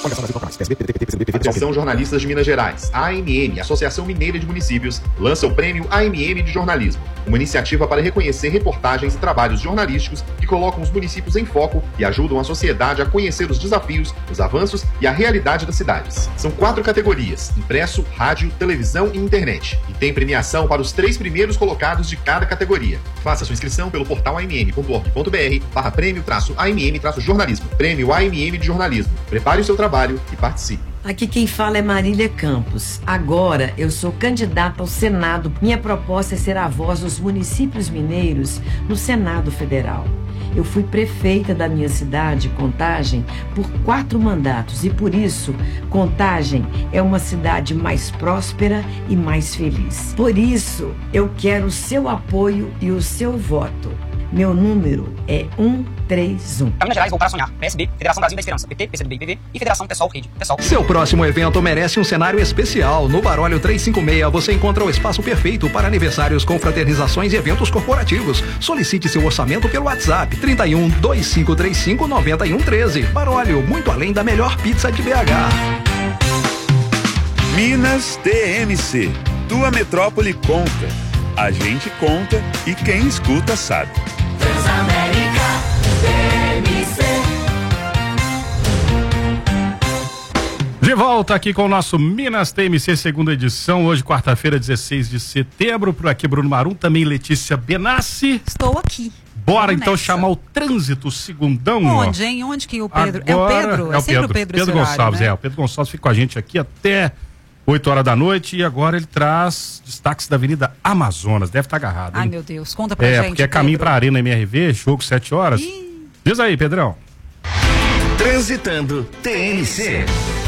Associação Jornalistas de Minas Gerais, AMM, Associação Mineira de Municípios, lança o Prêmio AMM de Jornalismo, uma iniciativa para reconhecer reportagens e trabalhos jornalísticos que colocam os municípios em foco e ajudam a sociedade a conhecer os desafios, os avanços e a realidade das cidades. São 4 categorias: impresso, rádio, televisão e internet. E tem premiação para os 3 primeiros colocados de cada categoria. Faça sua inscrição pelo portal amm.org.br/prêmio-amm-jornalismo. Prêmio AMM de Jornalismo. Prepare o seu trabalho e participe. Aqui quem fala é Marília Campos. Agora eu sou candidata ao Senado. Minha proposta é ser a voz dos municípios mineiros no Senado Federal. Eu fui prefeita da minha cidade, Contagem, por 4 mandatos e por isso, Contagem é uma cidade mais próspera e mais feliz. Por isso, eu quero o seu apoio e o seu voto. Meu número é 131. Minas Gerais, voltar a sonhar. PSB, Federação Brasil da Esperança, PT, PCdoB, PV e Federação PSOL, Rede. PSOL. Seu próximo evento merece um cenário especial. No Baróleo 356 você encontra o espaço perfeito para aniversários, confraternizações e eventos corporativos. Solicite seu orçamento pelo WhatsApp 31 2535 9113. Baróleo, muito além da melhor pizza de BH. Minas TMC. Tua metrópole conta. A gente conta e quem escuta sabe. Transamérica TMC. De volta aqui com o nosso Minas TMC, segunda edição, hoje quarta-feira, 16 de setembro, por aqui Bruno Marum, também Letícia Benassi. Estou aqui. Bora Vamos então nessa. chamar o trânsito segundão. Onde, hein? Onde que o Pedro... Agora, é o Pedro? É sempre o Pedro esse Gonçalves, horário, né? O Pedro Gonçalves fica com a gente aqui até 8 horas da noite e agora ele traz destaques da Avenida Amazonas, deve estar agarrado, hein? Ai, meu Deus, conta pra gente, porque é caminho pra Arena MRV, jogo 7 horas. Diz aí, Pedrão. Transitando TMC.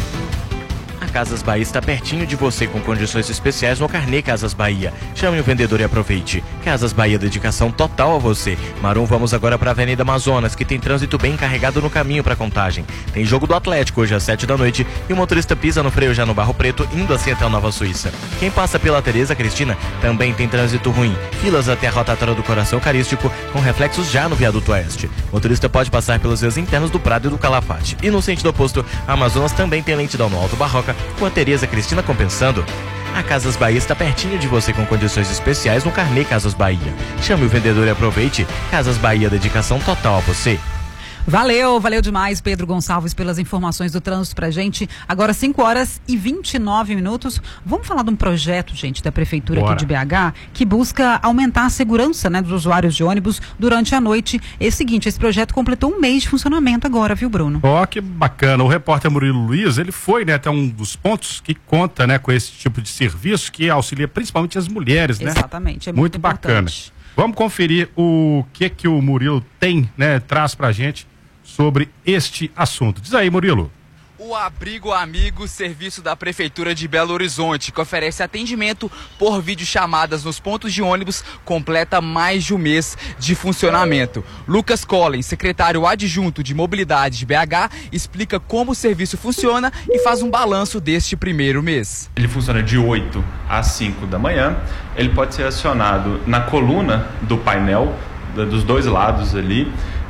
A Casas Bahia está pertinho de você com condições especiais no Carnê Casas Bahia. Chame o vendedor e aproveite. Casas Bahia, dedicação total a você. Marum, vamos agora para a Avenida Amazonas, que tem trânsito bem carregado no caminho para Contagem. Tem jogo do Atlético hoje às 7 da noite e o motorista pisa no freio já no Barro Preto, indo assim até a Nova Suíça. Quem passa pela Tereza Cristina também tem trânsito ruim. Filas até a rotatória do Coração Eucarístico, com reflexos já no viaduto Oeste. O motorista pode passar pelos vias internos do Prado e do Calafate. E no sentido oposto, a Amazonas também tem lentidão no Alto Barroca, com a Tereza Cristina compensando. A Casas Bahia está pertinho de você com condições especiais no Carnê Casas Bahia. Chame o vendedor e aproveite. Casas Bahia, dedicação total a você. Valeu demais, Pedro Gonçalves, pelas informações do trânsito pra gente. Agora 5 horas e 29 minutos. Vamos falar de um projeto, gente, da Prefeitura aqui de BH, que busca aumentar a segurança, né, dos usuários de ônibus durante a noite. É o seguinte, esse projeto completou um mês de funcionamento agora, viu, Bruno? Ó, que bacana. O repórter Murilo Luiz, ele foi, né, até um dos pontos que conta, né, com esse tipo de serviço que auxilia principalmente as mulheres, né? Exatamente, é muito bacana. Vamos conferir o que o Murilo tem, né, traz pra gente sobre este assunto. Diz aí, Murilo. O Abrigo Amigo, serviço da Prefeitura de Belo Horizonte, que oferece atendimento por videochamadas nos pontos de ônibus, completa mais de um mês de funcionamento. Lucas Collins, secretário adjunto de Mobilidade de BH, explica como o serviço funciona e faz um balanço deste primeiro mês. Ele funciona de 8 às 5 da manhã. Ele pode ser acionado na coluna do painel, dos dois lados ali.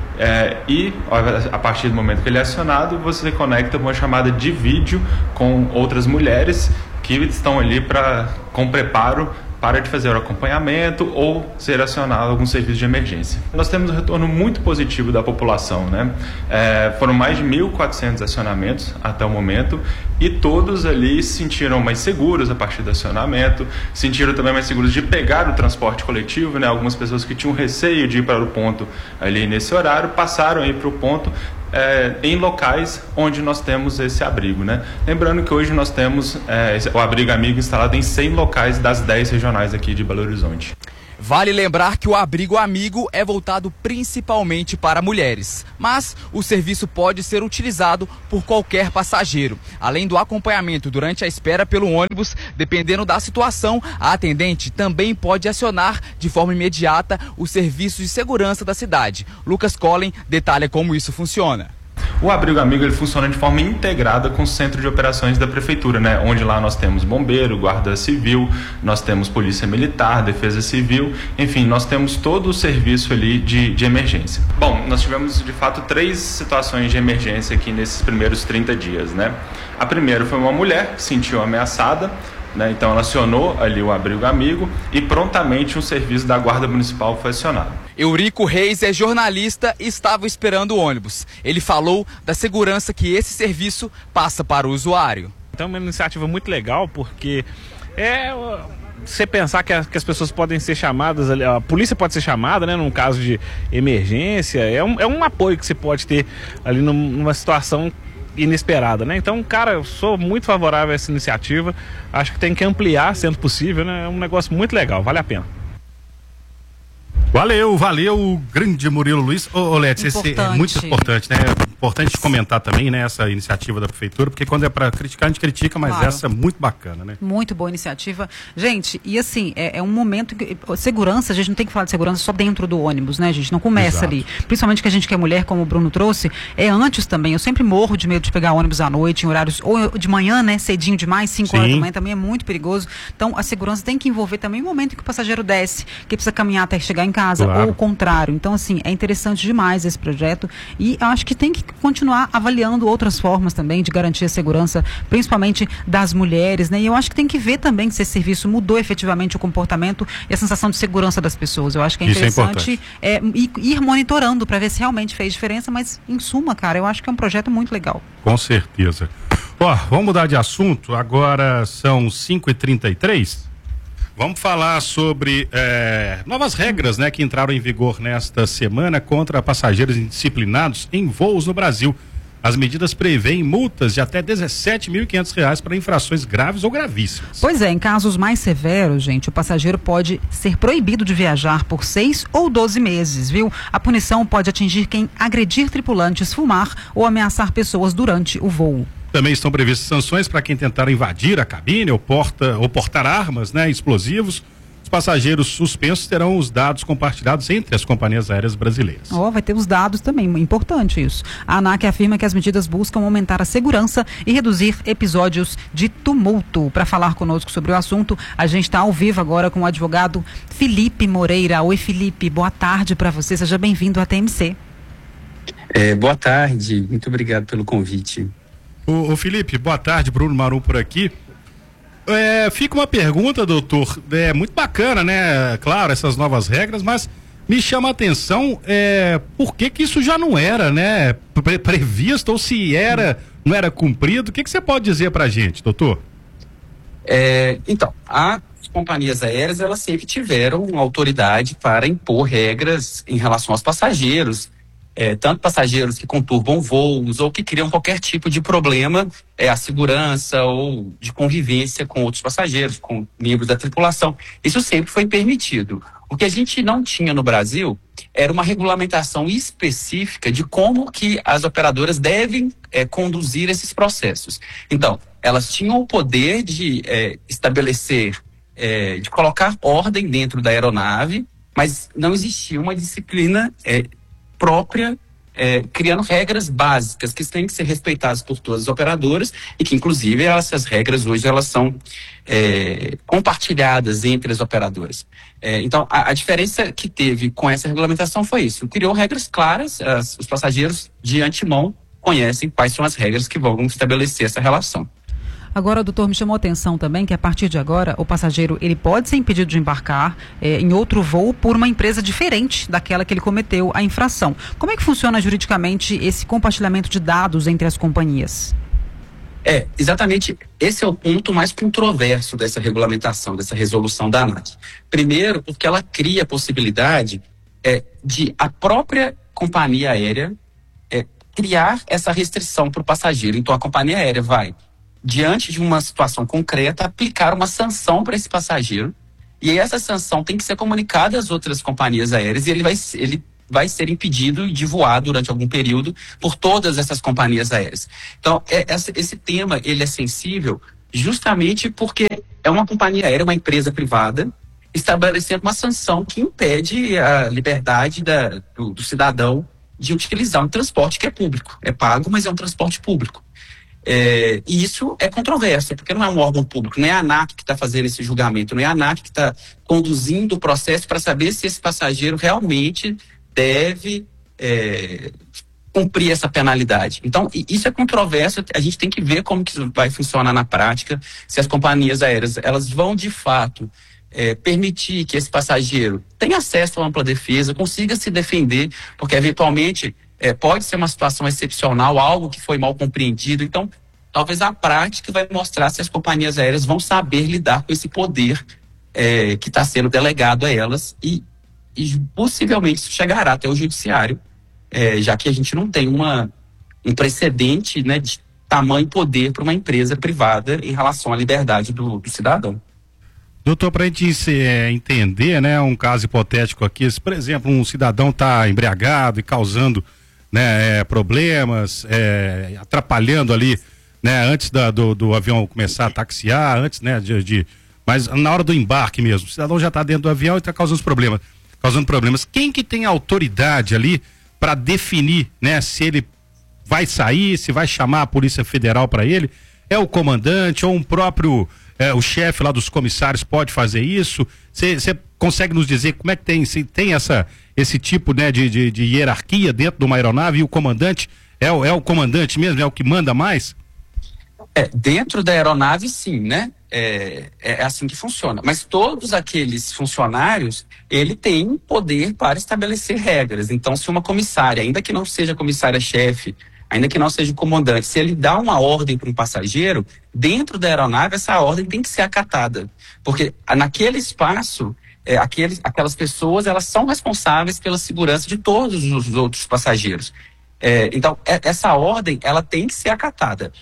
E a partir do momento que ele é acionado, você conecta uma chamada de vídeo com outras mulheres que estão ali com preparo para de fazer o acompanhamento ou ser acionado algum serviço de emergência. Nós temos um retorno muito positivo da população, né? Foram mais de 1.400 acionamentos até o momento e todos ali se sentiram mais seguros a partir do acionamento, sentiram também mais seguros de pegar o transporte coletivo, né? Algumas pessoas que tinham receio de ir para o ponto ali nesse horário passaram a ir para o ponto em locais onde nós temos esse abrigo, né? Lembrando que hoje nós temos o Abrigo Amigo instalado em 100 locais das 10 regionais aqui de Belo Horizonte. Vale lembrar que o Abrigo Amigo é voltado principalmente para mulheres, mas o serviço pode ser utilizado por qualquer passageiro. Além do acompanhamento durante a espera pelo ônibus, dependendo da situação, a atendente também pode acionar de forma imediata os serviços de segurança da cidade. Lucas Collin detalha como isso funciona. O Abrigo Amigo ele funciona de forma integrada com o centro de operações da prefeitura, né? Onde lá nós temos bombeiro, guarda civil, nós temos polícia militar, defesa civil, enfim, nós temos todo o serviço ali de emergência. Bom, nós tivemos de fato 3 situações de emergência aqui nesses primeiros 30 dias, né? A primeira foi uma mulher que se sentiu ameaçada, né? Então ela acionou ali o Abrigo Amigo e prontamente um serviço da Guarda Municipal foi acionado. Eurico Reis é jornalista e estava esperando o ônibus. Ele falou da segurança que esse serviço passa para o usuário. Então é uma iniciativa muito legal, porque você pensar que as pessoas podem ser chamadas, a polícia pode ser chamada, né, num caso de emergência, é um apoio que você pode ter ali numa situação inesperada, né? Então, cara, eu sou muito favorável a essa iniciativa, acho que tem que ampliar, sendo possível, né? É um negócio muito legal, vale a pena. Valeu, grande Murilo Luiz. Ô Letícia, esse é muito importante, né? É importante comentar também, né, essa iniciativa da prefeitura, porque quando é para criticar, a gente critica, mas claro, essa é muito bacana, né? Muito boa iniciativa. Gente, e assim, é um momento que segurança, a gente não tem que falar de segurança só dentro do ônibus, né, gente? Não começa ali. Principalmente que a gente que é mulher, como o Bruno trouxe, é antes também. Eu sempre morro de medo de pegar ônibus à noite, em horários, ou de manhã, né, cedinho demais, 5 horas da manhã, também é muito perigoso. Então, a segurança tem que envolver também o momento em que o passageiro desce, que precisa caminhar até chegar em casa, claro, ou o contrário. Então, assim, é interessante demais esse projeto e eu acho que tem que continuar avaliando outras formas também de garantir a segurança, principalmente das mulheres, né? E eu acho que tem que ver também se esse serviço mudou efetivamente o comportamento e a sensação de segurança das pessoas. Eu acho que é interessante ir monitorando para ver se realmente fez diferença, mas em suma, cara, eu acho que é um projeto muito legal. Com certeza. Ó, vamos mudar de assunto, agora são 5h33. Vamos falar sobre novas regras, né, que entraram em vigor nesta semana contra passageiros indisciplinados em voos no Brasil. As medidas prevêem multas de até R$ 17.500 para infrações graves ou gravíssimas. Pois é, em casos mais severos, gente, o passageiro pode ser proibido de viajar por 6 ou 12 meses, viu? A punição pode atingir quem agredir tripulantes, fumar ou ameaçar pessoas durante o voo. Também estão previstas sanções para quem tentar invadir a cabine ou portar armas, né, explosivos. Os passageiros suspensos terão os dados compartilhados entre as companhias aéreas brasileiras. Vai ter os dados também, importante isso. A ANAC afirma que as medidas buscam aumentar a segurança e reduzir episódios de tumulto. Para falar conosco sobre o assunto, a gente está ao vivo agora com o advogado Felipe Moreira. Oi, Felipe, boa tarde para você, seja bem-vindo à TMC. Boa tarde, muito obrigado pelo convite. Ô Felipe, boa tarde, Bruno Marum por aqui. Fica uma pergunta, doutor, muito bacana, né? Claro, essas novas regras, mas me chama a atenção por que isso já não era, né? Previsto ou se não era cumprido. O que você pode dizer pra gente, doutor? Então, as companhias aéreas, elas sempre tiveram autoridade para impor regras em relação aos passageiros, tanto passageiros que conturbam voos ou que criam qualquer tipo de problema à segurança ou de convivência com outros passageiros, com membros da tripulação. Isso sempre foi permitido. O que a gente não tinha no Brasil era uma regulamentação específica de como que as operadoras devem conduzir esses processos. Então, elas tinham o poder de estabelecer, de colocar ordem dentro da aeronave, mas não existia uma disciplina própria, criando regras básicas que têm que ser respeitadas por todas as operadoras e que, inclusive, essas regras hoje elas são compartilhadas entre as operadoras. Então, a diferença que teve com essa regulamentação foi isso. Criou regras claras, os passageiros de antemão conhecem quais são as regras que vão estabelecer essa relação. Agora, doutor, me chamou a atenção também que a partir de agora o passageiro ele pode ser impedido de embarcar em outro voo por uma empresa diferente daquela que ele cometeu a infração. Como é que funciona juridicamente esse compartilhamento de dados entre as companhias? Exatamente, esse é o ponto mais controverso dessa regulamentação, dessa resolução da ANAC. Primeiro, porque ela cria a possibilidade de a própria companhia aérea criar essa restrição para o passageiro. Então, a companhia aérea vai, diante de uma situação concreta, aplicar uma sanção para esse passageiro, e aí essa sanção tem que ser comunicada às outras companhias aéreas, e ele vai ser impedido de voar durante algum período por todas essas companhias aéreas. Então, esse tema ele é sensível justamente porque é uma companhia aérea, uma empresa privada, estabelecendo uma sanção que impede a liberdade do cidadão de utilizar um transporte que é público. É pago, mas é um transporte público. E isso é controverso, porque não é um órgão público, não é a ANAC que está fazendo esse julgamento, não é a ANAC que está conduzindo o processo para saber se esse passageiro realmente deve cumprir essa penalidade. Então, isso é controverso, a gente tem que ver como que isso vai funcionar na prática, se as companhias aéreas elas vão de fato permitir que esse passageiro tenha acesso à ampla defesa, consiga se defender, porque eventualmente pode ser uma situação excepcional, algo que foi mal compreendido. Então, talvez a prática vai mostrar se as companhias aéreas vão saber lidar com esse poder que está sendo delegado a elas e possivelmente isso chegará até o judiciário, já que a gente não tem um precedente, né, de tamanho poder para uma empresa privada em relação à liberdade do cidadão. Doutor, para a gente entender, né, um caso hipotético aqui, se, por exemplo, um cidadão está embriagado e causando, né, problemas, atrapalhando ali, né, antes do avião começar a taxiar, antes, né, mas na hora do embarque mesmo, o cidadão já está dentro do avião e está causando problemas. Quem que tem autoridade ali para definir, né, se ele vai sair, se vai chamar a Polícia Federal para ele? É o comandante ou um próprio o chefe lá dos comissários pode fazer isso? Você consegue nos dizer como é que tem esse tipo, né, de hierarquia dentro de uma aeronave e o comandante é o comandante mesmo, é o que manda mais? Dentro da aeronave, sim, né? É assim que funciona. Mas todos aqueles funcionários, ele tem poder para estabelecer regras. Então, se uma comissária, ainda que não seja comissária-chefe, ainda que não seja o comandante, se ele dá uma ordem para um passageiro, dentro da aeronave essa ordem tem que ser acatada. Porque naquele espaço, aquelas pessoas, elas são responsáveis pela segurança de todos os outros passageiros. Então, essa ordem, ela tem que ser acatada.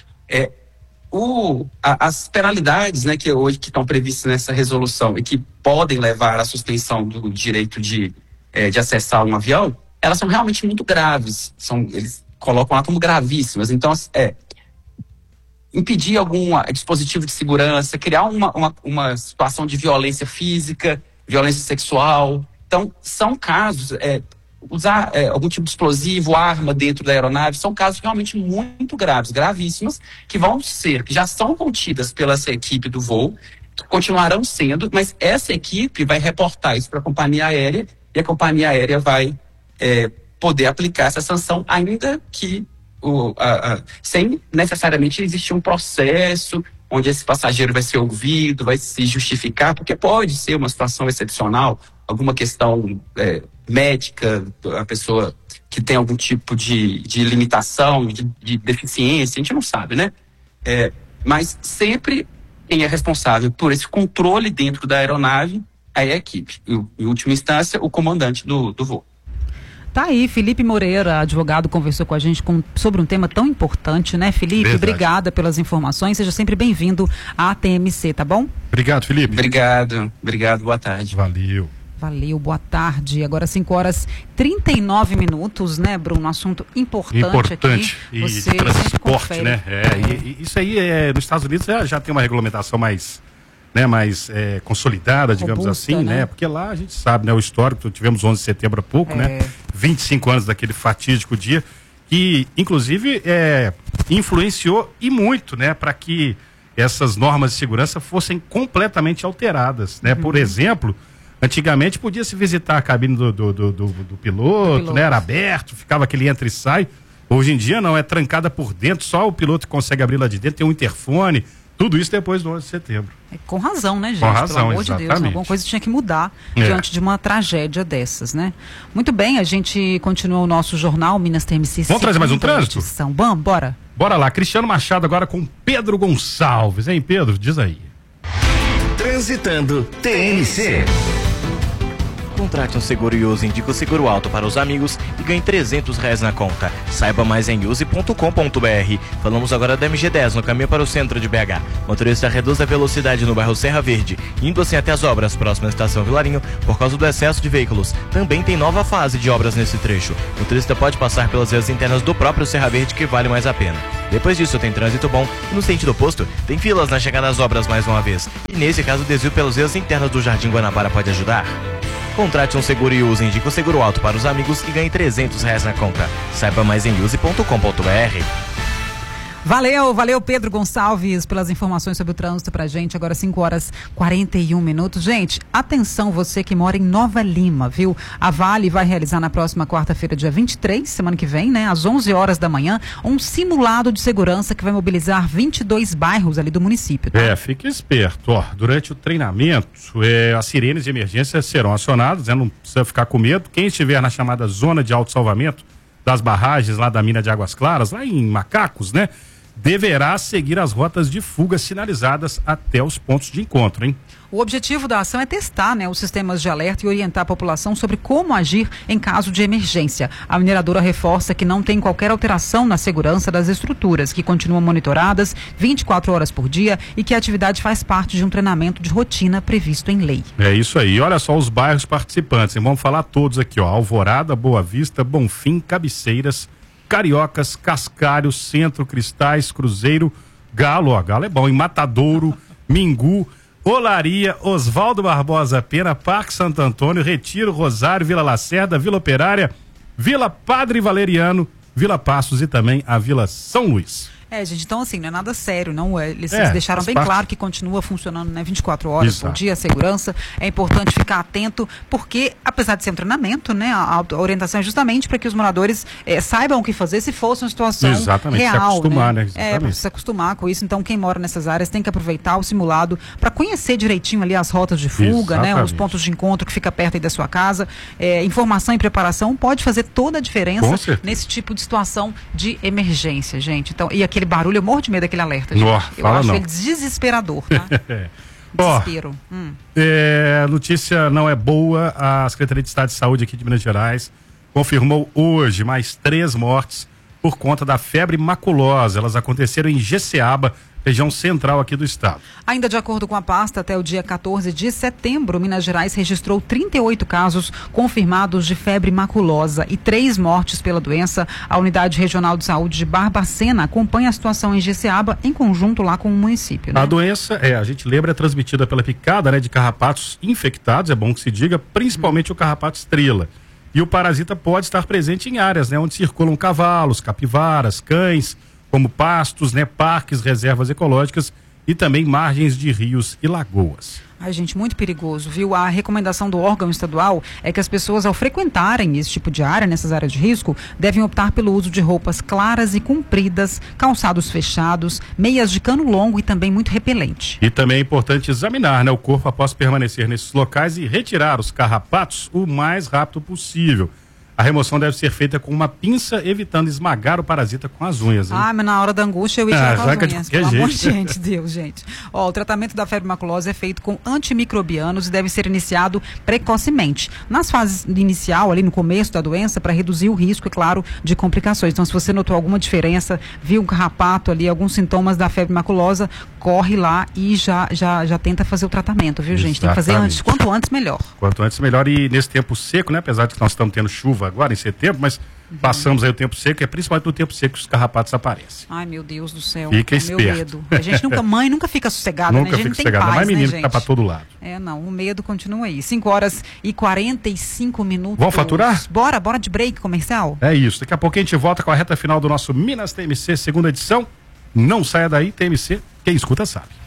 As penalidades, né, que hoje estão previstas nessa resolução e que podem levar à suspensão do direito de acessar um avião, elas são realmente muito graves. Eles colocam lá como gravíssimas. Então, impedir algum dispositivo de segurança, criar uma situação de violência física, violência sexual. Então, são casos, usar algum tipo de explosivo, arma dentro da aeronave, são casos realmente muito graves, gravíssimos, que já são contidas pela essa equipe do voo, continuarão sendo, mas essa equipe vai reportar isso para a companhia aérea e a companhia aérea vai poder aplicar essa sanção, ainda que sem necessariamente existir um processo onde esse passageiro vai ser ouvido, vai se justificar, porque pode ser uma situação excepcional, alguma questão médica, a pessoa que tem algum tipo de limitação, de deficiência, a gente não sabe, né? Mas sempre quem é responsável por esse controle dentro da aeronave é a equipe. E, em última instância, o comandante do voo. Tá aí, Felipe Moreira, advogado, conversou com a gente sobre um tema tão importante, né, Felipe? Verdade. Obrigada pelas informações, seja sempre bem-vindo à TMC, tá bom? Obrigado, Felipe. Obrigado, boa tarde. Valeu, boa tarde. Agora 5h39, né, Bruno? Assunto importante aqui. E de transporte, né? E isso aí, nos Estados Unidos já tem uma regulamentação mais consolidada, digamos robusta, assim, né? Porque lá a gente sabe, né? O histórico, tivemos 11 de setembro há pouco, né? 25 anos daquele fatídico dia, que inclusive influenciou e muito, né? Para que essas normas de segurança fossem completamente alteradas, né? Por exemplo, antigamente podia se visitar a cabine do piloto, né? Era aberto, ficava aquele entra e sai. Hoje em dia não, é trancada por dentro, só o piloto consegue abrir lá de dentro, tem um interfone. Tudo isso depois do 11 de setembro. Com razão, né, gente? Com razão, pelo amor exatamente. de Deus, alguma coisa tinha que mudar diante de uma tragédia dessas, né? Muito bem, a gente continua o nosso jornal Minas TMC. Vamos trazer mais um trânsito? Vamos, bora. Bora lá, Cristiano Machado agora com Pedro Gonçalves, hein, Pedro? Diz aí. Transitando TMC. Contrate um seguro e indica o seguro alto para os amigos e ganhe R$300 na conta. Saiba mais em use.com.br. Falamos agora da MG10 no caminho para o centro de BH. Motorista reduz a velocidade no bairro Serra Verde, indo assim até as obras próxima à estação Vilarinho por causa do excesso de veículos. Também tem nova fase de obras nesse trecho. O motorista pode passar pelas vias internas do próprio Serra Verde, que vale mais a pena. Depois disso tem trânsito bom e no sentido oposto tem filas na chegada às obras mais uma vez. E nesse caso o desvio pelas vias internas do Jardim Guanabara pode ajudar. Contrate um seguro e use, indique o seguro alto para os amigos e ganhe R$300 na conta. Saiba mais em use.com.br. Valeu Pedro Gonçalves pelas informações sobre o trânsito pra gente. Agora 5h41. Gente, atenção você que mora em Nova Lima, viu? A Vale vai realizar na próxima quarta-feira, dia 23, semana que vem, né? Às 11 horas da manhã, um simulado de segurança que vai mobilizar 22 bairros ali do município. Tá? Fique esperto, ó. Durante o treinamento, as sirenes de emergência serão acionadas, né? Não precisa ficar com medo. Quem estiver na chamada zona de autossalvamento das barragens lá da mina de Águas Claras, lá em Macacos, né? Deverá seguir as rotas de fuga sinalizadas até os pontos de encontro, hein? O objetivo da ação é testar, né, os sistemas de alerta e orientar a população sobre como agir em caso de emergência. A mineradora reforça que não tem qualquer alteração na segurança das estruturas, que continuam monitoradas 24 horas por dia e que a atividade faz parte de um treinamento de rotina previsto em lei. É isso aí. Olha só os bairros participantes, hein? Vamos falar todos aqui, ó. Alvorada, Boa Vista, Bonfim, Cabeceiras, Cariocas, Cascalho, Centro, Cristais, Cruzeiro, Galo, ó, Galo é bom, em Matadouro, Mingu, Olaria, Oswaldo Barbosa Pena, Parque Santo Antônio, Retiro, Rosário, Vila Lacerda, Vila Operária, Vila Padre Valeriano, Vila Passos e também a Vila São Luís. Gente, então assim, não é nada sério, não é? Eles deixaram bem claro que continua funcionando, né, 24 horas por dia, a segurança. É importante ficar atento, porque, apesar de ser um treinamento, né, a orientação é justamente para que os moradores saibam o que fazer se fosse uma situação real. Se acostumar, né? Para se acostumar com isso. Então, quem mora nessas áreas tem que aproveitar o simulado para conhecer direitinho ali as rotas de fuga, né, os pontos de encontro que fica perto aí da sua casa. Informação e preparação pode fazer toda a diferença nesse tipo de situação de emergência, gente. Então, e aquele barulho, eu morro de medo daquele alerta, gente. Eu acho ele desesperador, tá? Desespero. Notícia não é boa. A Secretaria de Estado de Saúde aqui de Minas Gerais confirmou hoje mais 3 mortes por conta da febre maculosa. Elas aconteceram em Jeceaba, região central aqui do estado. Ainda de acordo com a pasta, até o dia 14 de setembro, Minas Gerais registrou 38 casos confirmados de febre maculosa e 3 mortes pela doença. A Unidade Regional de Saúde de Barbacena acompanha a situação em Jeceaba em conjunto lá com o município, né? A doença, a gente lembra, é transmitida pela picada, né, de carrapatos infectados, é bom que se diga, principalmente o carrapato estrela. E o parasita pode estar presente em áreas, né, onde circulam cavalos, capivaras, cães, como pastos, né, parques, reservas ecológicas e também margens de rios e lagoas. Ai, gente, muito perigoso, viu? A recomendação do órgão estadual é que as pessoas, ao frequentarem esse tipo de área, nessas áreas de risco, devem optar pelo uso de roupas claras e compridas, calçados fechados, meias de cano longo e também muito repelente. E também é importante examinar, né, o corpo após permanecer nesses locais e retirar os carrapatos o mais rápido possível. A remoção deve ser feita com uma pinça, evitando esmagar o parasita com as unhas, hein? Mas na hora da angústia eu ia tirar com as unhas, pelo amor de Deus, gente. O tratamento da febre maculosa é feito com antimicrobianos e deve ser iniciado precocemente. Nas fases inicial, ali no começo da doença, para reduzir o risco, é claro, de complicações. Então, se você notou alguma diferença, viu um carrapato ali, alguns sintomas da febre maculosa, corre lá e já tenta fazer o tratamento, viu, gente? Tem que fazer antes, quanto antes melhor. Quanto antes melhor, e nesse tempo seco, né? Apesar de que nós estamos tendo chuva agora em setembro, mas passamos aí o tempo seco, é principalmente no tempo seco que os carrapatos aparecem. Ai, meu Deus do céu. Fica esperto. Meu medo. A gente mãe nunca fica sossegada, nunca né? A gente fica não tem sossegada, paz, mas menino né, que tá pra todo lado. Não, o medo continua aí. 5h45. Vamos faturar? Bora de break comercial? É isso, daqui a pouco a gente volta com a reta final do nosso Minas TMC, segunda edição. Não saia daí, TMC, quem escuta sabe.